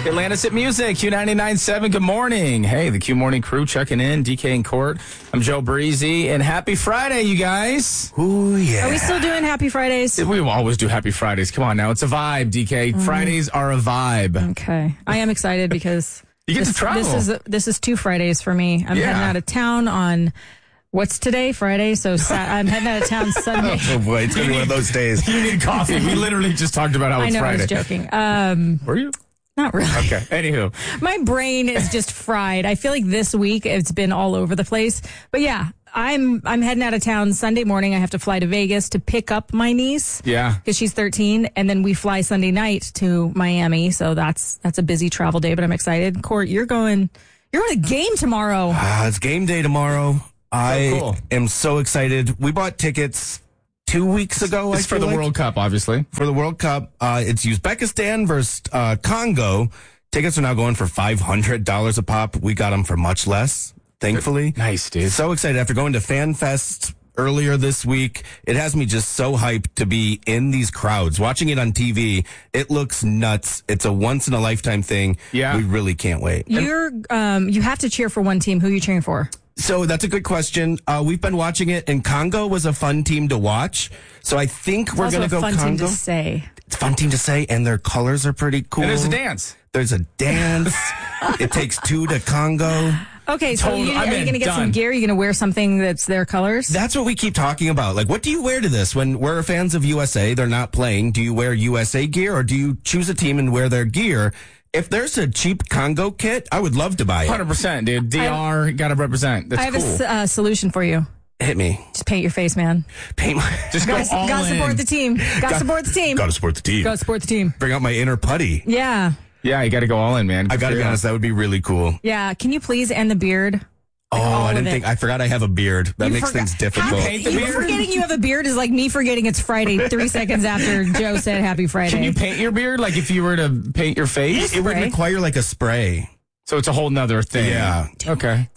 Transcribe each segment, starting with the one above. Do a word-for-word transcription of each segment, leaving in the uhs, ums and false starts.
Atlantis at Music, Q ninety-nine point seven. Good morning. Hey, the Q Morning crew checking in. D K and Court. I'm Joe Breezy, and happy Friday, you guys. Ooh, yeah. Are we still doing Happy Fridays? We always do Happy Fridays. Come on now. It's a vibe, D K. Mm. Fridays are a vibe. Okay. I am excited because you get this, to travel. This is, this is two Fridays for me. I'm yeah. heading out of town on... What's today? Friday. So sa- I'm heading out of town Sunday. Oh boy, it's gonna be one of those days. You need coffee. We literally just talked about how it's I know, Friday. I was joking. Um, Were you? Not really. Okay. Anywho. My brain is just fried. I feel like this week it's been all over the place. But yeah, I'm I'm heading out of town Sunday morning. I have to fly to Vegas to pick up my niece. Yeah. Because she's thirteen. And then we fly Sunday night to Miami. So that's that's a busy travel day, but I'm excited. Court, you're going you're on a game tomorrow. Ah, it's game day tomorrow. I so cool. am so excited. We bought tickets two weeks ago. It's I for the like. World Cup, obviously. For the World Cup. Uh, it's Uzbekistan versus uh, Congo. Tickets are now going for five hundred dollars a pop. We got them for much less, thankfully. Nice, dude. So excited. After going to Fan Fest earlier this week, it has me just so hyped to be in these crowds. Watching it on T V, it looks nuts. It's a once-in-a-lifetime thing. Yeah. We really can't wait. You're um you have to cheer for one team. Who are you cheering for? So that's a good question. Uh, we've been watching it, and Congo was a fun team to watch. So I think It's we're also going to go a fun Congo. team to say. It's a fun team to say, and their colors are pretty cool. And there's a dance. There's a dance. It takes two to Congo. Okay, so Total- you, are I'm you in. going to get Done. some gear? Are you going to wear something that's their colors? That's what we keep talking about. Like, what do you wear to this? When we're fans of U S A, they're not playing. Do you wear U S A gear, or do you choose a team and wear their gear? If there's a cheap Congo kit, I would love to buy it. one hundred percent, dude. D R, got to represent. That's I have cool. a s- uh, solution for you. Hit me. Just paint your face, man. Paint my... Just go Gotta, all gotta in. support the team. Gotta support the team. Gotta support the team. Gotta support the team. Bring out my inner putty. Yeah. Yeah, you got to go all in, man. I gotta be Yeah. honest, that would be really cool. Yeah. Can you please end the beard? Oh, all I of didn't it. think, I forgot I have a beard. That You makes forgot- things difficult. How- Paint the you beard? forgetting you have a beard is like me forgetting it's Friday three seconds after Joe said Happy Friday. Can you paint your beard? Like if you were to paint your face? It would Spray. require like a spray. So it's a whole nother thing. Yeah. Okay.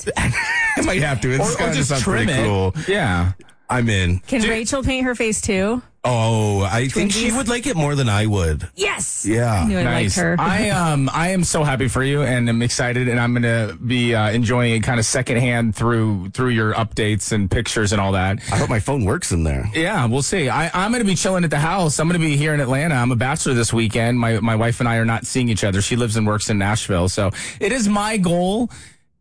I might have to. It's Or, or gonna just sound trim pretty it. cool. Yeah. I'm in. Can Dude. Rachel paint her face too? Oh, I think she Twinkies? would like it more than I would. Yes. Yeah. I knew I Nice. liked her. I um I am so happy for you, and I'm excited, and I'm gonna be uh, enjoying it kind of secondhand through through your updates and pictures and all that. I hope my phone works in there. Yeah, we'll see. I, I'm going to be chilling at the house. I'm going to be here in Atlanta. I'm a bachelor this weekend. My my wife and I are not seeing each other. She lives and works in Nashville. So it is my goal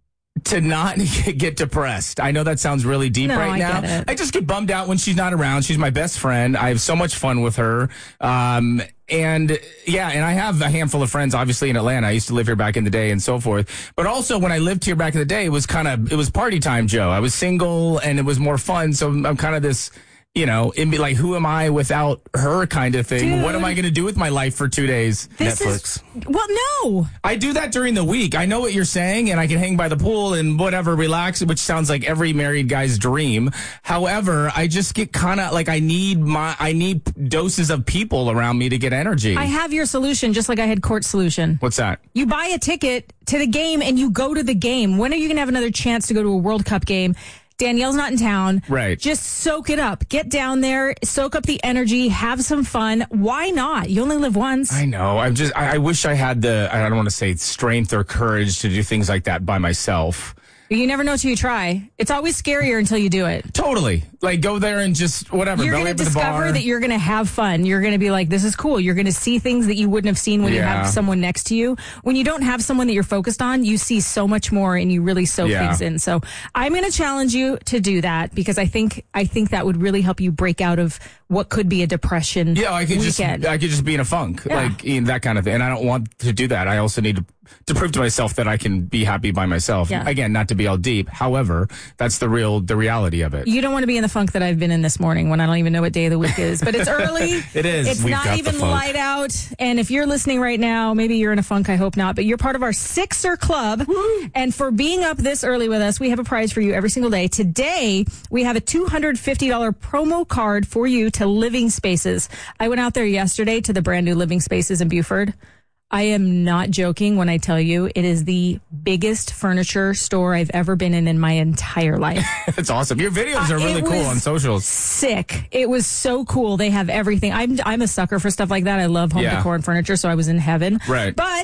to not get depressed. I know that sounds really deep No, right I now. get it. I just get bummed out when she's not around. She's my best friend. I have so much fun with her. Um, and yeah, and I have a handful of friends, obviously, in Atlanta. I used to live here back in the day and so forth. But also when I lived here back in the day, it was kind of, it was party time, Joe. I was single and it was more fun. So I'm kind of this, you know, in be like, who am I without her kind of thing? Dude. What am I going to do with my life for two days? This Netflix. Is, well, no. I do that during the week. I know what you're saying, and I can hang by the pool and whatever, relax, which sounds like every married guy's dream. However, I just get kind of like I need my I need doses of people around me to get energy. I have your solution, just like I had Court's solution. What's that? You buy a ticket to the game and you go to the game. When are you going to have another chance to go to a World Cup game? Danielle's not in town. Right. Just soak it up. Get down there, soak up the energy, have some fun. Why not? You only live once. I know. I'm just. I, I wish I had the. I don't want to say strength or courage to do things like that by myself. You never know till you try. It's always scarier until you do it. Totally. Like go there and just whatever. You're go going over to the discover bar. that you're going to have fun. You're going to be like, this is cool. You're going to see things that you wouldn't have seen when you Yeah. have someone next to you. When you don't have someone that you're focused on, you see so much more and you really soak Yeah. things in. So I'm going to challenge you to do that because I think I think that would really help you break out of what could be a depression Yeah, I could weekend. just I could just be in a funk, Yeah. like in that kind of thing. And I don't want to do that. I also need to to prove to myself that I can be happy by myself. Yeah. Again, not to be all deep. However, that's the real the reality of it. You don't want to be in the funk that I've been in this morning when I don't even know what day of the week is. But it's early. It is. It's We've not got the even funk. light out. And if you're listening right now, maybe you're in a funk. I hope not. But you're part of our Sixer Club. And for being up this early with us, we have a prize for you every single day. Today, we have a two hundred fifty dollars promo card for you to Living Spaces. I went out there yesterday to the brand new Living Spaces in Buford. I am not joking when I tell you it is the biggest furniture store I've ever been in in my entire life. It's awesome. Your videos are Uh, really it cool was on socials. Sick. It was so cool. They have everything. I'm I'm a sucker for stuff like that. I love home Yeah. decor and furniture, so I was in heaven. Right. But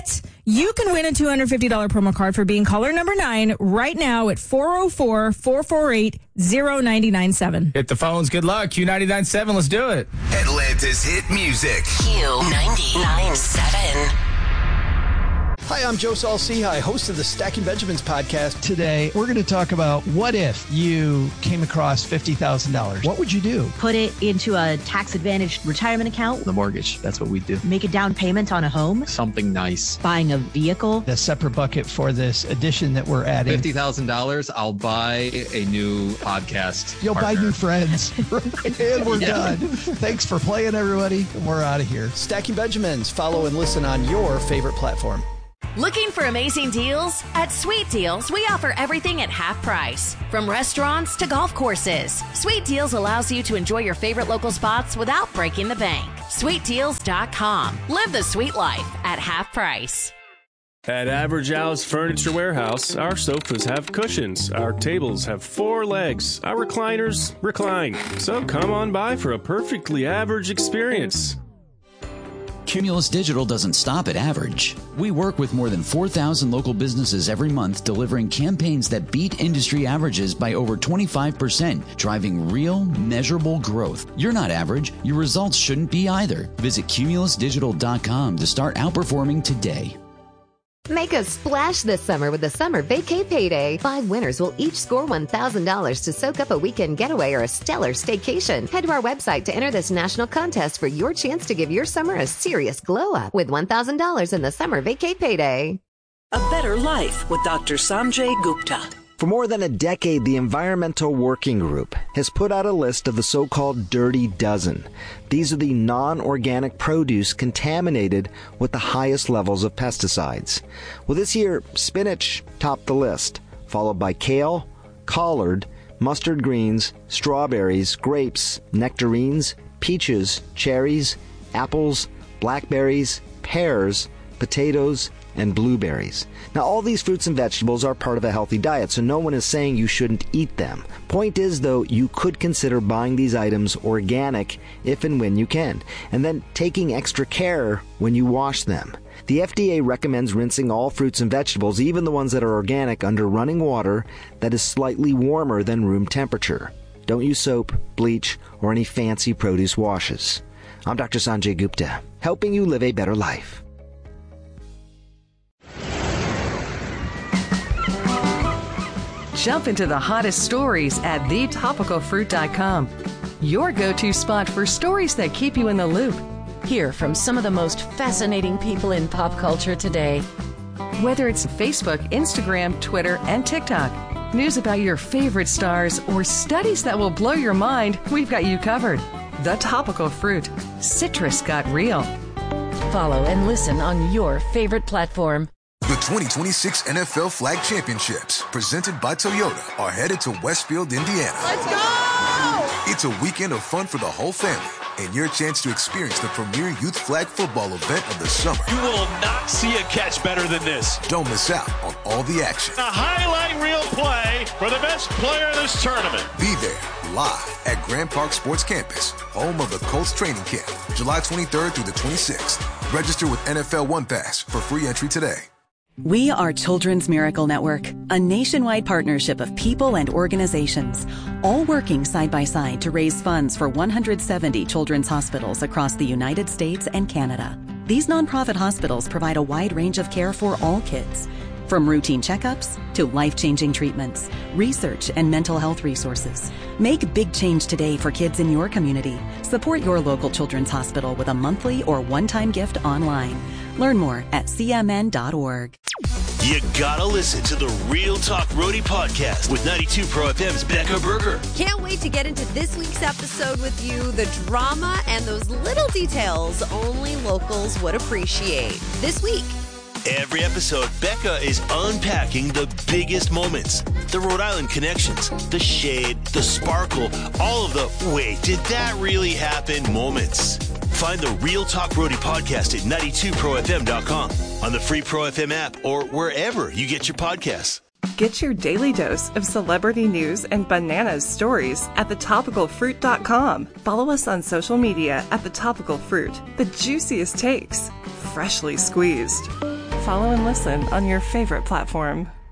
You can win a two hundred fifty dollars promo card for being caller number nine right now at four oh four, four four eight, oh nine nine seven. Hit the phones. Good luck. Q ninety-nine point seven. Let's do it. Atlanta's hit music. Q ninety-nine point seven. Hi, I'm Joe Saul-Sehy, host of the Stacking Benjamins podcast. Today, we're going to talk about what if you came across fifty thousand dollars. What would you do? Put it into a tax-advantaged retirement account. The mortgage. That's what we do. Make a down payment on a home. Something nice. Buying a vehicle. A separate bucket for this addition that we're adding. fifty thousand dollars, I'll buy a new podcast You'll partner. buy new friends. And we're Yeah. done. Thanks for playing, everybody. We're out of here. Stacking Benjamins. Follow and listen on your favorite platform. Looking for amazing deals? At Sweet Deals, we offer everything at half price. From restaurants to golf courses, Sweet Deals allows you to enjoy your favorite local spots without breaking the bank. sweet deals dot com. Live the sweet life at half price. At Average Al's Furniture Warehouse, our sofas have cushions, our tables have four legs, our recliners recline. So come on by for a perfectly average experience. Cumulus Digital doesn't stop at average. We work with more than four thousand local businesses every month, delivering campaigns that beat industry averages by over twenty-five percent, driving real, measurable growth. You're not average. Your results shouldn't be either. Visit cumulus digital dot com to start outperforming today. Make a splash this summer with the Summer Vacay Payday. Five winners will each score one thousand dollars to soak up a weekend getaway or a stellar staycation. Head to our website to enter this national contest for your chance to give your summer a serious glow up with one thousand dollars in the Summer Vacay Payday. A better life with Doctor Sanjay Gupta. For more than a decade, the Environmental Working Group has put out a list of the so-called Dirty Dozen. These are the non-organic produce contaminated with the highest levels of pesticides. Well, this year, spinach topped the list, followed by kale, collard, mustard greens, strawberries, grapes, nectarines, peaches, cherries, apples, blackberries, pears, potatoes, and blueberries. Now, all these fruits and vegetables are part of a healthy diet, so no one is saying you shouldn't eat them. Point is, though, you could consider buying these items organic if and when you can, and then taking extra care when you wash them. The F D A recommends rinsing all fruits and vegetables, even the ones that are organic, under running water that is slightly warmer than room temperature. Don't use soap, bleach, or any fancy produce washes. I'm Doctor Sanjay Gupta, helping you live a better life. Jump into the hottest stories at the topical fruit dot com. Your go-to spot for stories that keep you in the loop. Hear from some of the most fascinating people in pop culture today. Whether it's Facebook, Instagram, Twitter, and TikTok, news about your favorite stars, or studies that will blow your mind, we've got you covered. The Topical Fruit. Citrus got real. Follow and listen on your favorite platform. The twenty twenty-six N F L Flag Championships, presented by Toyota, are headed to Westfield, Indiana. Let's go! It's a weekend of fun for the whole family, and your chance to experience the premier youth flag football event of the summer. You will not see a catch better than this. Don't miss out on all the action. A highlight reel play for the best player in this tournament. Be there, live at Grand Park Sports Campus, home of the Colts training camp, July twenty-third through the twenty-sixth. Register with N F L One Pass for free entry today. We are Children's Miracle Network, a nationwide partnership of people and organizations, all working side by side to raise funds for one hundred seventy children's hospitals across the United States and Canada. These nonprofit hospitals provide a wide range of care for all kids, from routine checkups to life-changing treatments, research, and mental health resources. Make big change today for kids in your community. Support your local children's hospital with a monthly or one-time gift online. Learn more at c m n dot org. You gotta listen to the Real Talk Roadie podcast with ninety-two Pro F M's Becca Berger. Can't wait to get into this week's episode with you. The drama and those little details only locals would appreciate. This week. Every episode, Becca is unpacking the biggest moments, the Rhode Island connections, the shade, the sparkle, all of the wait, did that really happen moments. Find the Real Talk Roadie podcast at ninety-two pro f m dot com, on the free Pro F M app, or wherever you get your podcasts. Get your daily dose of celebrity news and bananas stories at the topical fruit dot com. Follow us on social media at The Topical Fruit. The juiciest takes, freshly squeezed. follow and listen on your favorite platform.